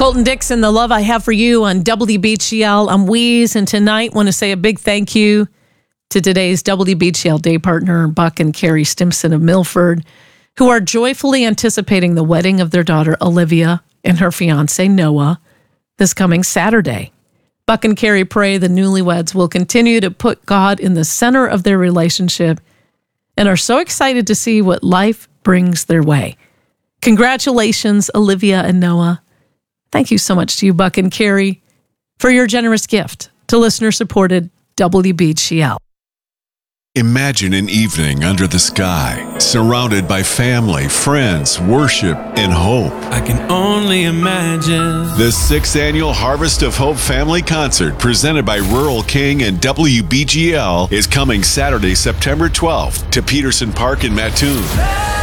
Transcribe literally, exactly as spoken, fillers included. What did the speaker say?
Colton Dixon, The Love I Have for You on W B G L. I'm Weeze, and tonight want to say a big thank you to today's W B G L day partner, Buck and Carrie Stimson of Milford, who are joyfully anticipating the wedding of their daughter, Olivia, and her fiancé, Noah, this coming Saturday. Buck and Carrie pray the newlyweds will continue to put God in the center of their relationship and are so excited to see what life brings their way. Congratulations, Olivia and Noah. Thank you so much to you, Buck and Carrie, for your generous gift to listener-supported W B G L. Imagine an evening under the sky, surrounded by family, friends, worship, and hope. I can only imagine. The sixth annual Harvest of Hope Family Concert, presented by Rural King and W B G L, is coming Saturday, September twelfth to Peterson Park in Mattoon.